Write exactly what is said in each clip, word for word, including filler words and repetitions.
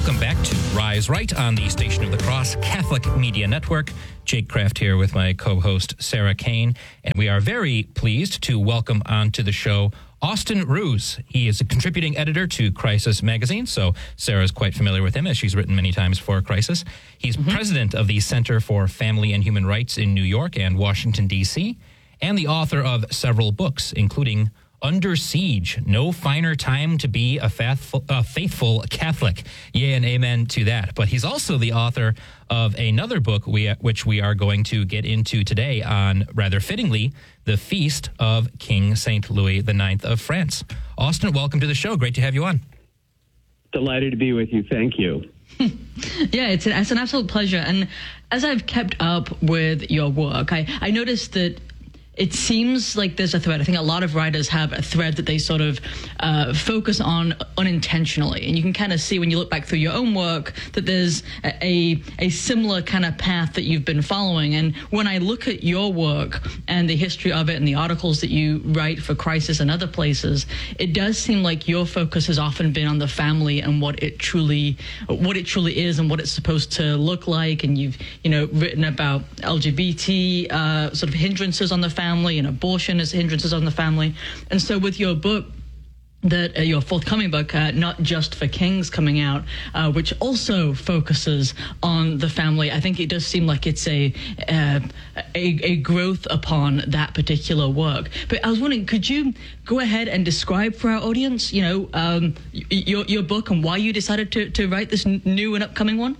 Welcome back to Rise Right on the Station of the Cross Catholic Media Network. Jake Kraft here with my co-host Sarah Kane, and we are very pleased to welcome onto the show Austin Ruse. He is a contributing editor to Crisis Magazine, so Sarah's quite familiar with him as she's written many times for Crisis. He's mm-hmm. president of the Center for Family and Human Rights in New York and Washington, D C, and the author of several books, including Under Siege, No Finer Time to Be a Faithful, a faithful Catholic. Yay and amen to that. But he's also the author of another book, we, which we are going to get into today on, rather fittingly, the feast of King Saint Louis the Ninth of France. Austin, welcome to the show. Great to have you on. Delighted to be with you. Thank you. Yeah, it's an, it's an absolute pleasure. And as I've kept up with your work, I, I noticed that it seems like there's a thread. I think a lot of writers have a thread that they sort of uh, focus on unintentionally. And you can kind of see when you look back through your own work that there's a, a similar kind of path that you've been following. And when I look at your work and the history of it and the articles that you write for Crisis and other places, it does seem like your focus has often been on the family and what it truly what it truly is and what it's supposed to look like. And you've, you know, written about L G B T uh, sort of hindrances on the family. family and abortion as hindrances on the family. And so with your book, that uh, your forthcoming book, uh, Not Just for Kings, coming out, uh, which also focuses on the family, I think it does seem like it's a, uh, a a growth upon that particular work. But I was wondering, could you go ahead and describe for our audience, you know, um, your your book and why you decided to, to write this n- new and upcoming one?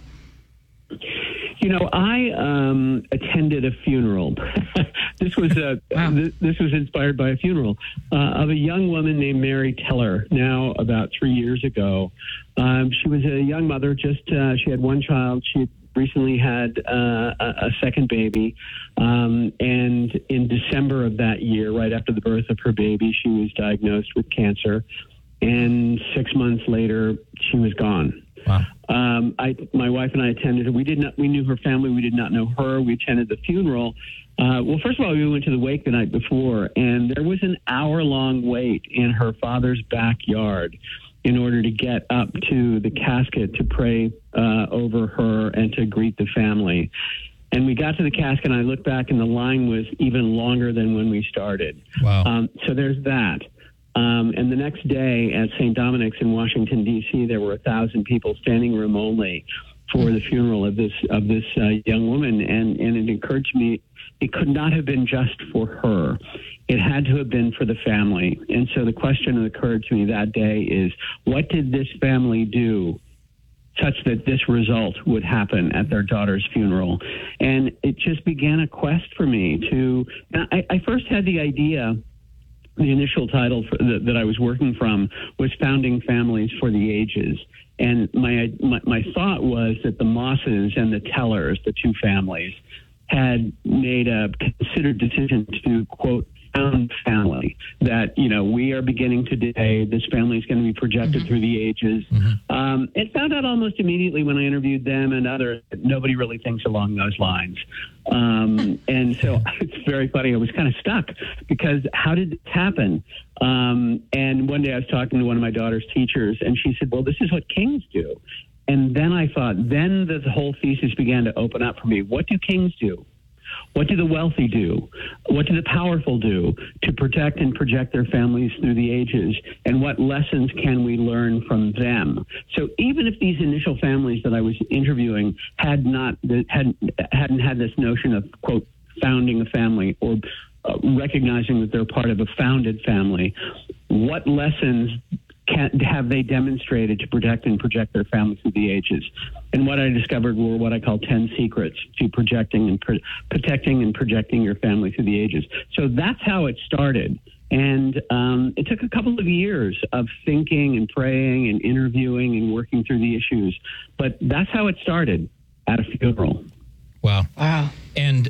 You know, I um, attended a funeral. This was a wow. th- this was inspired by a funeral uh, of a young woman named Mary Teller. Now, about three years ago, um, she was a young mother. Just uh, she had one child. She recently had uh, a, a second baby, um, and in December of that year, right after the birth of her baby, she was diagnosed with cancer. And six months later, she was gone. Wow. Um, I, my wife and I attended. We did not. We knew her family. We did not know her. We attended the funeral. Uh, well, first of all, we went to the wake the night before, and there was an hour-long wait in her father's backyard in order to get up to the casket to pray uh, over her and to greet the family. And we got to the casket, and I looked back, and the line was even longer than when we started. Wow. Um, so there's that. Um, and the next day at Saint Dominic's in Washington, D C, there were a thousand people standing room only for the funeral of this of this uh, young woman. And, and it occurred to me it could not have been just for her. It had to have been for the family. And so the question that occurred to me that day is, what did this family do such that this result would happen at their daughter's funeral? And it just began a quest for me to, and I, I first had the idea. The initial title for, that, that I was working from was Founding Families for the Ages. And my, my my thought was that the Mosses and the Tellers, the two families, had made a considered decision to, quote, found family, that, you know, we are beginning today. This family is going to be projected mm-hmm. through the ages. Mm-hmm. Um, and found out almost immediately when I interviewed them and others that nobody really thinks along those lines. Um, and so it's very funny. I was kind of stuck because how did this happen? Um, and one day I was talking to one of my daughter's teachers, and she said, well, this is what kings do. And then I thought, then the whole thesis began to open up for me. What do kings do? What do the wealthy do? What do the powerful do to protect and project their families through the ages? And what lessons can we learn from them? So even if these initial families that I was interviewing had not had hadn't had this notion of, quote, founding a family or uh, recognizing that they're part of a founded family, what lessons can, have they demonstrated to protect and project their families through the ages? And what I discovered were what I call ten secrets to projecting and pro- protecting and projecting your family through the ages. So that's how it started. And um, it took a couple of years of thinking and praying and interviewing and working through the issues. But that's how it started, at a funeral. Wow. Wow. And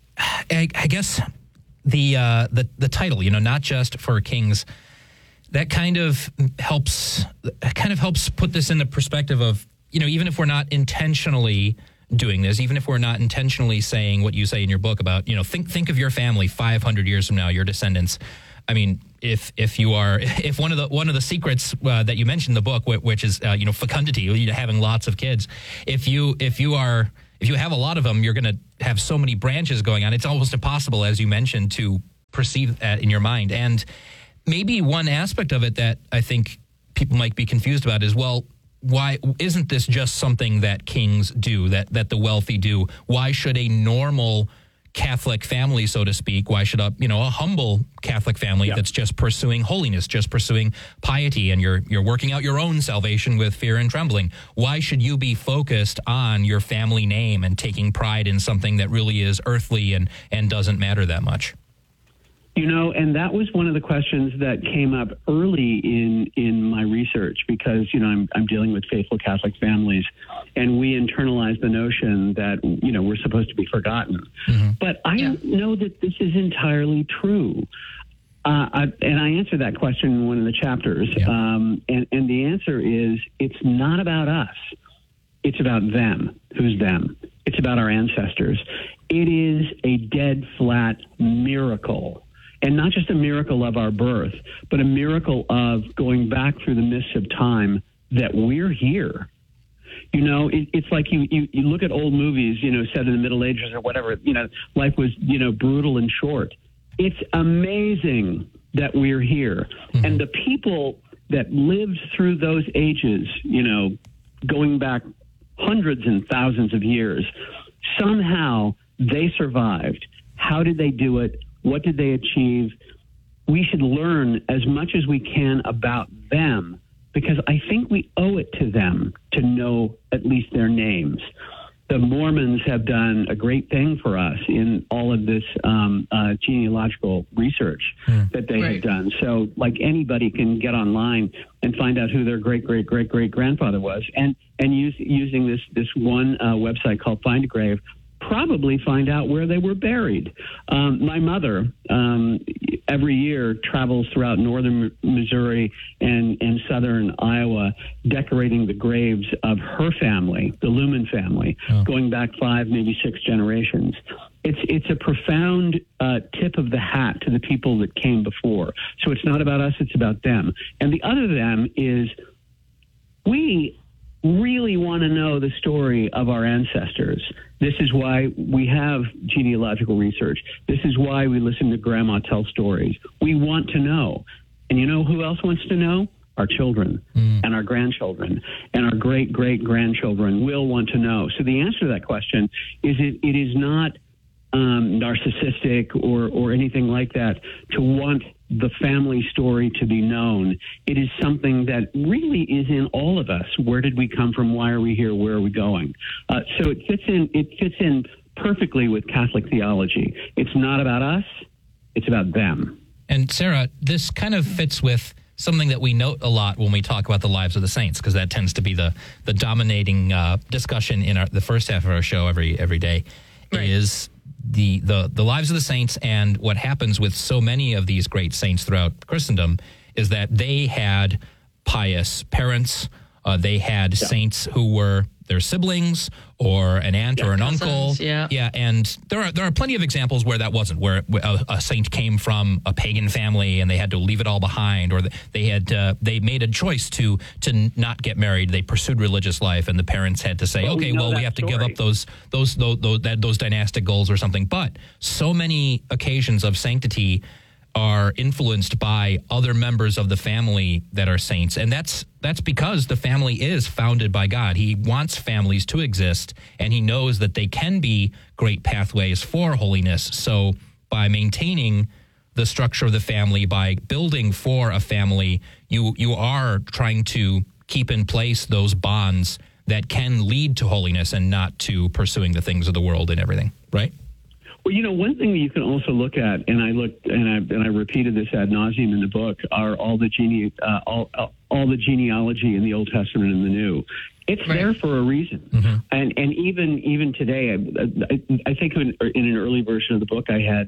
I, I guess the, uh, the the title, you know, Not Just for Kings, that kind of helps kind of helps put this in the perspective of, you know, even if we're not intentionally doing this, even if we're not intentionally saying what you say in your book about, you know, think think of your family five hundred years from now, your descendants. I mean, if if you are if one of the one of the secrets uh, that you mentioned in the book, which is uh, you know fecundity, you know, having lots of kids, if you if you are if you have a lot of them, you're going to have so many branches going on. It's almost impossible, as you mentioned, to perceive that in your mind. And maybe one aspect of it that I think people might be confused about is, well, why isn't this just something that kings do, that that the wealthy do? Why should a normal Catholic family, so to speak, why should a you know a humble Catholic family yeah. that's just pursuing holiness, just pursuing piety, and you're you're working out your own salvation with fear and trembling, why should you be focused on your family name and taking pride in something that really is earthly and and doesn't matter that much? You know, and that was one of the questions that came up early in, in my research because, you know, I'm, I'm dealing with faithful Catholic families, and we internalize the notion that, you know, we're supposed to be forgotten. Mm-hmm. But I yeah. don't know that this is entirely true. Uh, I, and I answer that question in one of the chapters. Yeah. Um, and, and the answer is, it's not about us. It's about them. Who's them? It's about our ancestors. It is a dead flat miracle. And not just a miracle of our birth, but a miracle of going back through the mists of time that we're here. You know, it, it's like you, you, you look at old movies, you know, set in the Middle Ages or whatever, you know, life was, you know, brutal and short. It's amazing that we're here. Mm-hmm. And the people that lived through those ages, you know, going back hundreds and thousands of years, somehow they survived. How did they do it? What did they achieve? We should learn as much as we can about them, because I think we owe it to them to know at least their names. The Mormons have done a great thing for us in all of this um, uh, genealogical research mm. that they right. have done. So, like, anybody can get online and find out who their great, great, great, great grandfather was, and and use, using this this one uh, website called Find a Grave, probably find out where they were buried. Um, my mother, um, every year, travels throughout northern Missouri and, and southern Iowa, decorating the graves of her family, the Lumen family, oh. going back five, maybe six generations. It's it's a profound uh, tip of the hat to the people that came before. So it's not about us, it's about them. And the other them is we really want to know the story of our ancestors. This is why we have genealogical research. This is why we listen to grandma tell stories. We want to know. And you know who else wants to know? Our children mm. and our grandchildren and our great-great-grandchildren will want to know. So the answer to that question is it, it is not um, narcissistic or, or anything like that to want the family story to be known. It is something that really is in all of us. Where did we come from? Why are we here? Where are we going? Uh, so it fits in. It fits in perfectly with Catholic theology. It's not about us. It's about them. And Sarah, this kind of fits with something that we note a lot when we talk about the lives of the saints, because that tends to be the the dominating uh, discussion in our, the first half of our show every every day. Right. Is The, the the lives of the saints, and what happens with so many of these great saints throughout Christendom is that they had pious parents. Uh, they had yeah. saints who were their siblings or an aunt yeah, or an cousins, uncle. Yeah, yeah, and there are there are plenty of examples where that wasn't, where a, a saint came from a pagan family and they had to leave it all behind, or they had uh, they made a choice to to not get married. They pursued religious life, and the parents had to say, well, okay, we well, we have story. to give up those those those those, that, those dynastic goals or something. But so many occasions of sanctity are influenced by other members of the family that are saints. And that's that's because the family is founded by God. He wants families to exist, and he knows that they can be great pathways for holiness. So by maintaining the structure of the family, by building for a family, you you are trying to keep in place those bonds that can lead to holiness and not to pursuing the things of the world and everything, right? Well, you know, one thing that you can also look at, and I looked and I and I repeated this ad nauseum in the book, are all the gene uh, all all the genealogy in the Old Testament and the New. It's right. there for a reason, mm-hmm. and and even even today, I, I, I think in, in an early version of the book, I had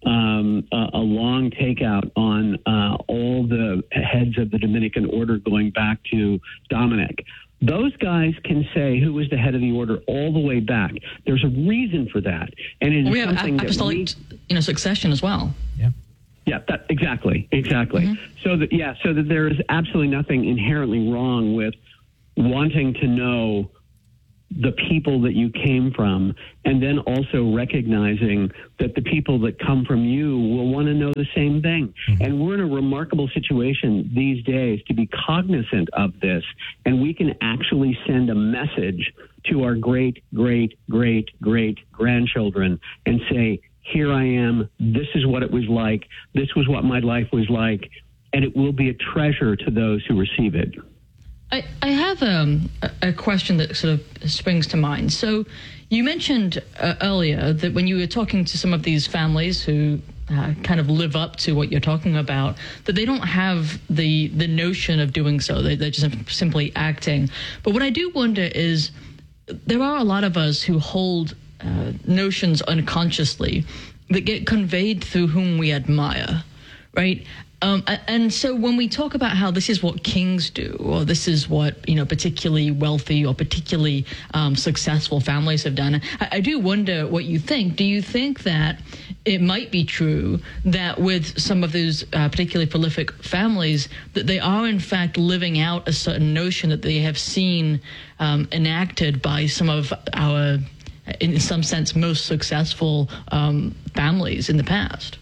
um, a, a long takeout on uh, all the heads of the Dominican order going back to Dominic. Those guys can say who was the head of the order all the way back. There's a reason for that, and it is we have something apostolic, that we, you know, succession as well. Yeah, Yeah, that, exactly, exactly. Mm-hmm. So that yeah, so that there is absolutely nothing inherently wrong with wanting to know the people that you came from, and then also recognizing that the people that come from you will want to know the same thing. Mm-hmm. And we're in a remarkable situation these days to be cognizant of this, and we can actually send a message to our great, great, great, great grandchildren and say, here I am, this is what it was like, this was what my life was like, and it will be a treasure to those who receive it. I, I have um, a, a question that sort of springs to mind. So you mentioned uh, earlier that when you were talking to some of these families who uh, kind of live up to what you're talking about, that they don't have the the notion of doing so. They, they're just simply acting. But what I do wonder is there are a lot of us who hold uh, notions unconsciously that get conveyed through whom we admire, right? Um, and so when we talk about how this is what kings do, or this is what, you know, particularly wealthy or particularly um, successful families have done, I, I do wonder what you think. Do you think that it might be true that with some of those uh, particularly prolific families, that they are in fact living out a certain notion that they have seen um, enacted by some of our, in some sense, most successful um, families in the past?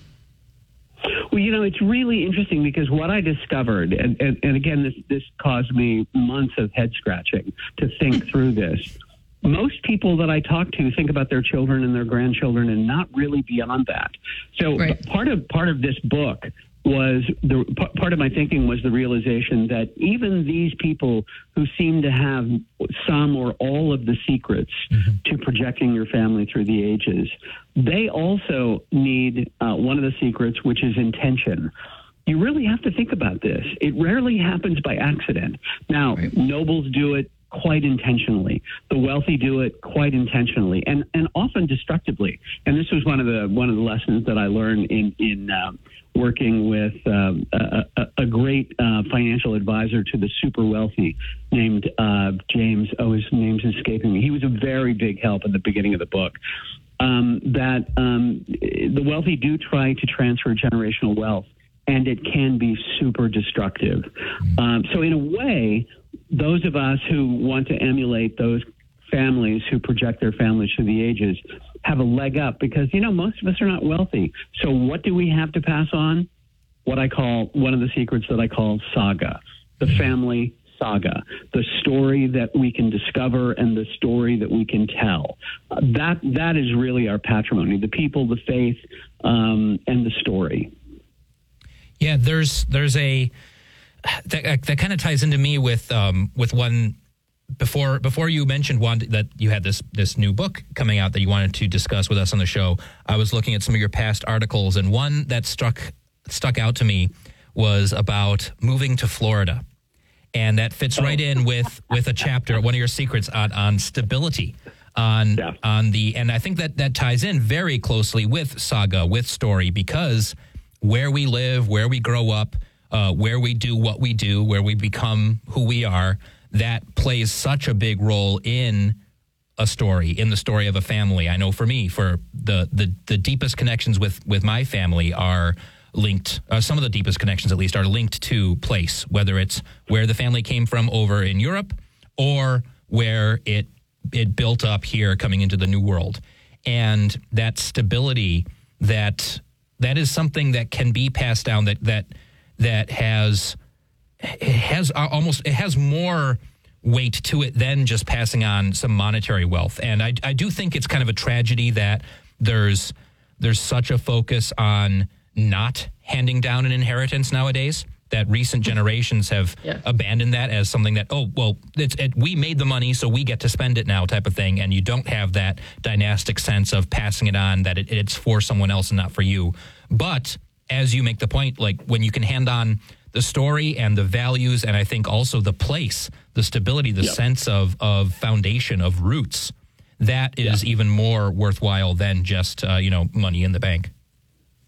Well, you know, it's really interesting because what I discovered, and, and, and again, this, this caused me months of head scratching to think through this. Most people that I talk to think about their children and their grandchildren and not really beyond that. So right. part of part of this book was the part of my thinking was the realization that even these people who seem to have some or all of the secrets mm-hmm. to projecting your family through the ages, they also need uh, one of the secrets, which is intention. You really have to think about this. It rarely happens by accident. Now, right. nobles do it quite intentionally. The wealthy do it quite intentionally, and, and often destructively. And this was one of the one of the lessons that I learned in in um, working with um, a, a, a great uh, financial advisor to the super wealthy named uh, James. Oh, his name's escaping me. He was a very big help in the beginning of the book. Um, that um, the wealthy do try to transfer generational wealth, and it can be super destructive. Um, so in a way, those of us who want to emulate those families who project their families through the ages have a leg up because, you know, most of us are not wealthy. So what do we have to pass on? What I call, one of the secrets that I call saga, the family saga, the story that we can discover and the story that we can tell. Uh, that that is really our patrimony, the people, the faith, um, and the story. Yeah, there's there's a that that kind of ties into me with um, with one before before you mentioned one that you had this this new book coming out that you wanted to discuss with us on the show. I was looking at some of your past articles, and one that struck stuck out to me was about moving to Florida, and that fits oh. right in with with a chapter, one of your secrets on on stability. On yeah. on the and I think that that ties in very closely with saga, with story, because where we live, where we grow up, uh, where we do what we do, where we become who we are, that plays such a big role in a story, in the story of a family. I know for me, for the the, the deepest connections with, with my family are linked, uh, some of the deepest connections at least are linked to place, whether it's where the family came from over in Europe or where it it built up here coming into the New World. And that stability, that that is something that can be passed down, that that that has it has almost it has more weight to it than just passing on some monetary wealth. And I I do think it's kind of a tragedy that there's there's such a focus on not handing down an inheritance nowadays, that recent generations have yeah. abandoned that as something that, oh, well, it's, it, we made the money, so we get to spend it now type of thing. And you don't have that dynastic sense of passing it on, that it, it's for someone else and not for you. But as you make the point, like when you can hand on the story and the values, and I think also the place, the stability, the yep. sense of, of foundation, of roots, that is yep. even more worthwhile than just, uh, you know, money in the bank.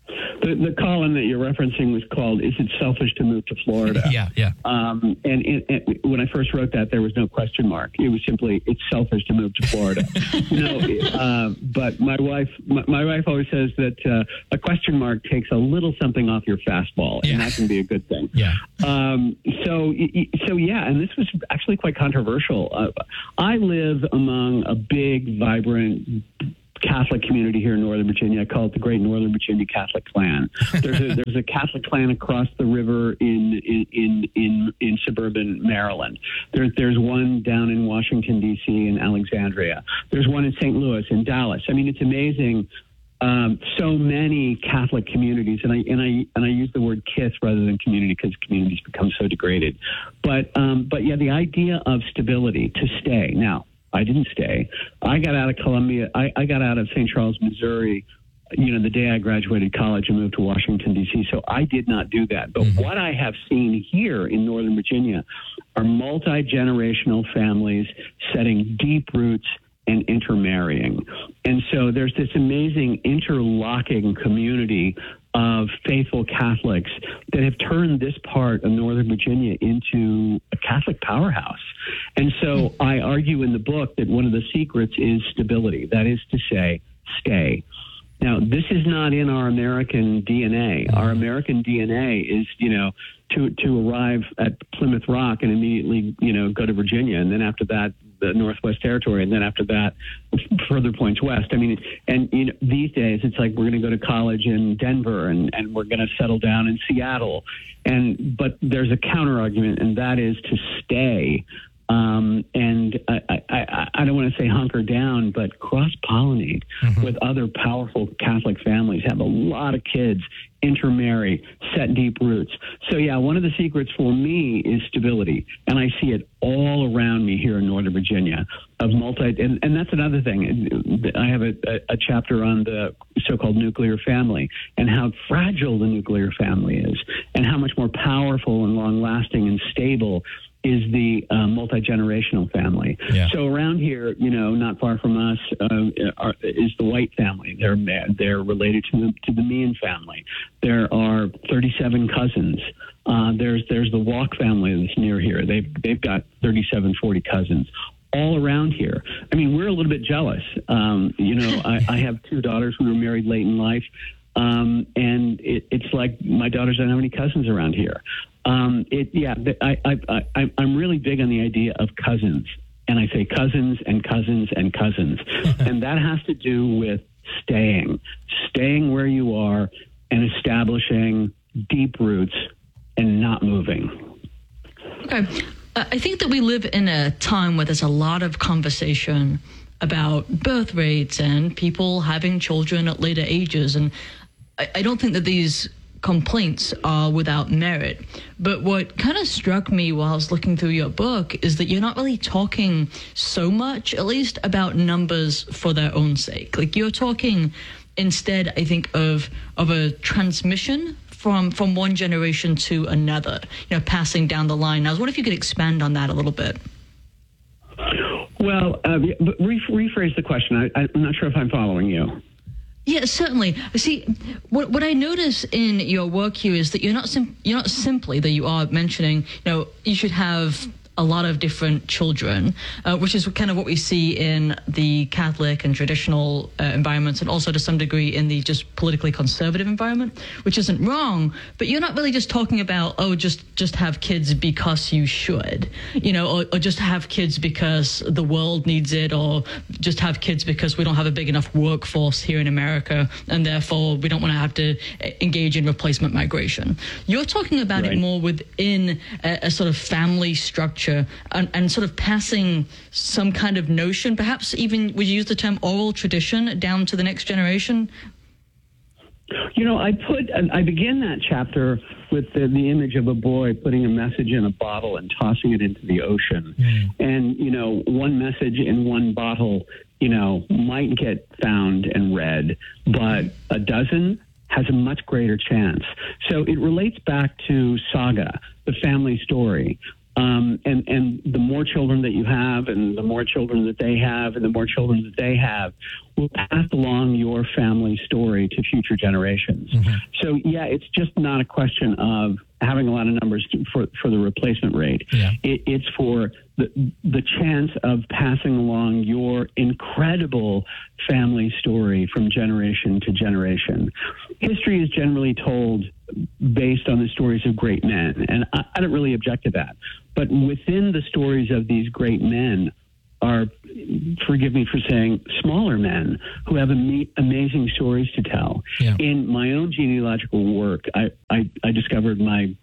The, the column that you're referencing was called "Is It Selfish to Move to Florida?" yeah, yeah. Um, and it, it, when I first wrote that, there was no question mark. It was simply, "It's selfish to move to Florida." no, uh, but my wife, my, my wife always says that uh, a question mark takes a little something off your fastball, and yeah. that can be a good thing. Yeah. Um, so, so yeah, and this was actually quite controversial. Uh, I live among a big, vibrant Catholic community here in Northern Virginia. I call it the Great Northern Virginia Catholic Clan. There's a, there's a Catholic clan across the river in in in in, in suburban Maryland. There's there's one down in Washington D C in Alexandria. There's one in Saint Louis, in Dallas. I mean, it's amazing. Um, so many Catholic communities, and I and I and I use the word "kith" rather than community because communities become so degraded. But um, but yeah, the idea of stability, to stay. Now, I didn't stay. I got out of Columbia. I, I got out of Saint Charles, Missouri, you know, the day I graduated college and moved to Washington, D C. So I did not do that. But mm-hmm. what I have seen here in Northern Virginia are multi-generational families setting deep roots and intermarrying. And so there's this amazing interlocking community of faithful Catholics that have turned this part of Northern Virginia into a Catholic powerhouse. And so I argue in the book that one of the secrets is stability. That is to say, stay. Now, this is not in our American D N A. Our American D N A is, you know, to to arrive at Plymouth Rock and immediately, you know, go to Virginia, and then after that, the Northwest Territory, and then after that, further points west. I mean, and you know, these days it's like we're going to go to college in Denver, and, and we're going to settle down in Seattle. And but there's a counter argument, and that is to stay. Um, and I, I, I don't want to say hunker down, but cross-pollinate mm-hmm. with other powerful Catholic families, have a lot of kids, intermarry, set deep roots. So, yeah, one of the secrets for me is stability, and I see it all around me here in Northern Virginia of multi, and, and that's another thing. I have a, a chapter on the so-called nuclear family and how fragile the nuclear family is and how much more powerful and long-lasting and stable is the uh, multi-generational family. Yeah. So around here, you know, not far from us, uh, are, is the White family. They're they're related to the, to the Meehan family. There are thirty-seven cousins. Uh, there's there's the Walk family that's near here. They've they've got thirty-seven, forty cousins all around here. I mean, we're a little bit jealous. Um, you know, I, I have two daughters who were married late in life, um, and it, it's like my daughters don't have any cousins around here. Um, it, yeah, I, I, I, I'm really big on the idea of cousins, and I say cousins and cousins and cousins, and that has to do with staying, staying where you are and establishing deep roots and not moving. Okay. Uh, I think that we live in a time where there's a lot of conversation about birth rates and people having children at later ages, and I, I don't think that these complaints are without merit. But what kind of struck me while I was looking through your book is that you're not really talking so much, at least, about numbers for their own sake. Like, you're talking instead, I think, of of a transmission from from one generation to another, you know, passing down the line. I was wondering if you could expand on that a little bit. Well, uh, but re- rephrase the question. I, I'm not sure if I'm following you. Yeah, certainly. See, what what I notice in your work here is that you're not sim- you're not simply that you are mentioning, you know, you should have a lot of different children, uh, which is kind of what we see in the Catholic and traditional uh, environments, and also to some degree in the just politically conservative environment, which isn't wrong. But you're not really just talking about, oh, just just have kids because you should, you know, or, or just have kids because the world needs it, or just have kids because we don't have a big enough workforce here in America, and therefore we don't want to have to engage in replacement migration. You're talking about right. it more within a, a sort of family structure. And, and sort of passing some kind of notion, perhaps even, would you use the term oral tradition, down to the next generation? You know, I put, I begin that chapter with the, the image of a boy putting a message in a bottle and tossing it into the ocean. Mm. And, you know, one message in one bottle, you know, might get found and read, but a dozen has a much greater chance. So it relates back to saga, the family story. Um, and, and the more children that you have and the more children that they have and the more children that they have will pass along your family story to future generations. Mm-hmm. So, yeah, it's just not a question of having a lot of numbers to, for, for the replacement rate. Yeah. It, it's for the, the chance of passing along your incredible family story from generation to generation. History is generally told based on the stories of great men, and I, I don't really object to that. But within the stories of these great men are, forgive me for saying, smaller men who have am- amazing stories to tell. Yeah. In my own genealogical work, I, I, I discovered my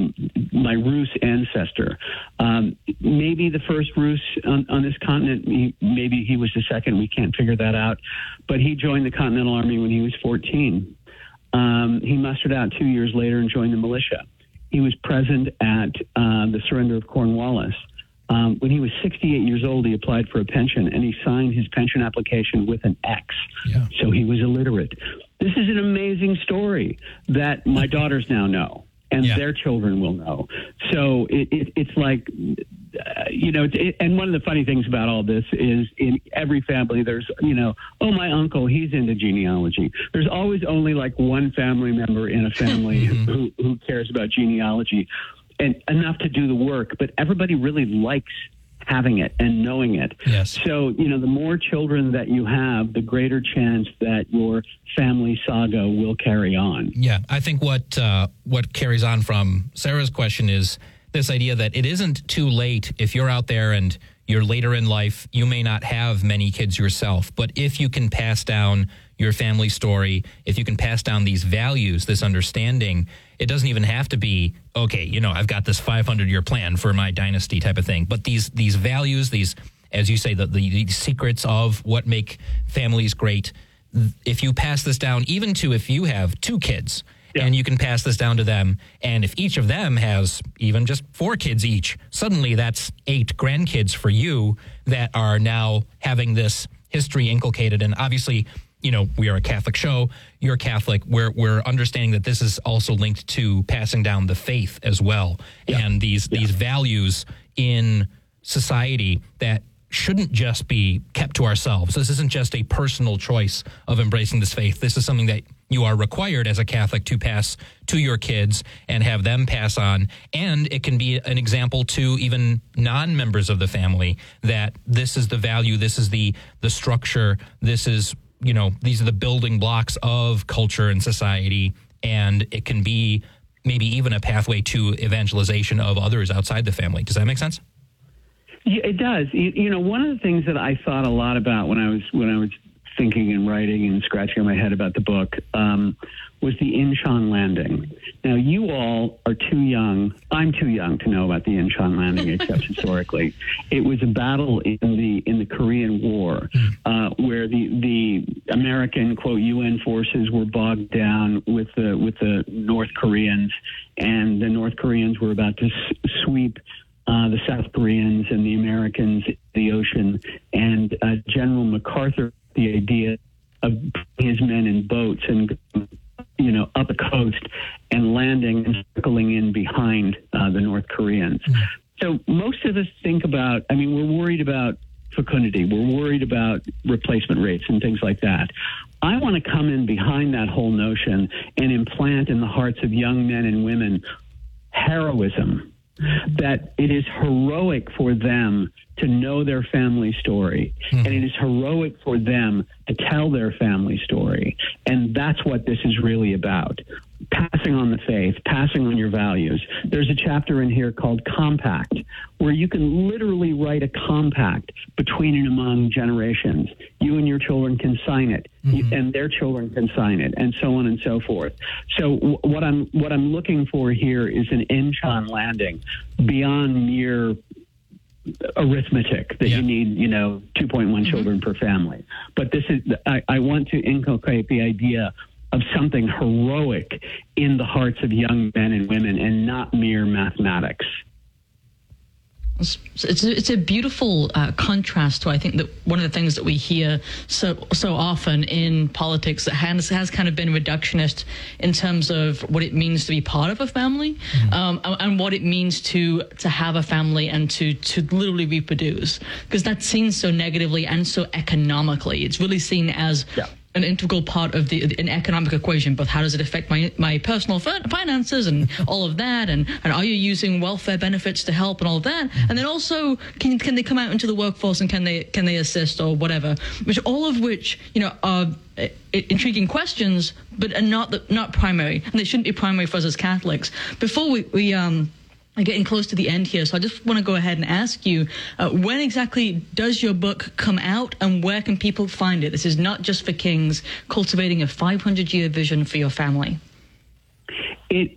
my Rus ancestor. Um, maybe the first Rus on, on this continent, he, maybe he was the second. We can't figure that out. But he joined the Continental Army when he was fourteen. Um, he mustered out two years later and joined the militia. He was present at uh, the surrender of Cornwallis. Um, when he was sixty-eight years old, he applied for a pension, and he signed his pension application with an X. Yeah. So he was illiterate. This is an amazing story that my daughters now know, and yeah. their children will know. So it, it, it's like, uh, you know, it, and one of the funny things about all this is in every family there's, you know, oh, my uncle, he's into genealogy. There's always only like one family member in a family who, who cares about genealogy, and enough to do the work, but everybody really likes having it and knowing it. Yes. So, you know, the more children that you have, the greater chance that your family saga will carry on. Yeah, I think what uh, what carries on from Sarah's question is this idea that it isn't too late if you're out there and you're later in life, you may not have many kids yourself, but if you can pass down your family story, if you can pass down these values, this understanding, it doesn't even have to be, okay, you know, I've got this five hundred year plan for my dynasty type of thing. But these these values, these, as you say, the, the, the secrets of what make families great, if you pass this down, even to if you have two kids, yeah. and you can pass this down to them, and if each of them has even just four kids each, suddenly that's eight grandkids for you that are now having this history inculcated. And obviously, you know, we are a Catholic show. You're Catholic. We're we're understanding that this is also linked to passing down the faith as well, yeah. and these yeah. these values in society that shouldn't just be kept to ourselves. This isn't just a personal choice of embracing this faith. This is something that you are required as a Catholic to pass to your kids and have them pass on. And it can be an example to even non-members of the family that this is the value, this is the the structure, this is, you know, these are the building blocks of culture and society, and it can be maybe even a pathway to evangelization of others outside the family. Does that make sense? Yeah, it does. You, you know, one of the things that I thought a lot about when I was when I was thinking and writing and scratching my head about the book um, was the Inchon Landing. Now, you all are too young. I'm too young to know about the Inchon Landing, except historically. It was a battle in the in the Korean War uh, where the the American, quote, U N forces were bogged down with the with the North Koreans, and the North Koreans were about to s- sweep Uh, the South Koreans and the Americans in the ocean, and uh, General MacArthur, the idea of his men in boats and, you know, up the coast and landing and circling in behind uh, the North Koreans. Mm-hmm. So most of us think about, I mean, we're worried about fecundity. We're worried about replacement rates and things like that. I want to come in behind that whole notion and implant in the hearts of young men and women heroism, that it is heroic for them to know their family story, mm-hmm. and it is heroic for them to tell their family story. And that's what this is really about. Passing on the faith, passing on your values. There's a chapter in here called Compact, where you can literally write a compact between and among generations. You and your children can sign it, mm-hmm. and their children can sign it, and so on and so forth. So w- what I'm what I'm looking for here is an Inchon Landing beyond mere arithmetic that yeah. you need, you know, two point one mm-hmm. children per family. But this is, I, I want to inculcate the idea of something heroic in the hearts of young men and women, and not mere mathematics. It's, it's, a, it's a beautiful uh, contrast to, I think, that one of the things that we hear so so often in politics that has, has kind of been reductionist in terms of what it means to be part of a family, mm-hmm. um, and what it means to to have a family and to, to literally reproduce. Because that's seen so negatively and so economically. It's really seen as... Yeah. an integral part of the an economic equation, but how does it affect my my personal finances and all of that, and, and are you using welfare benefits to help and all of that, and then also can can they come out into the workforce and can they can they assist or whatever, which all of which you know are uh, intriguing questions, but are not the, not primary, and they shouldn't be primary for us as Catholics. Before we we um. We're getting close to the end here, so I just want to go ahead and ask you, uh, when exactly does your book come out, and where can people find it? This is Not Just for Kings, Cultivating a five hundred year Vision for Your Family. It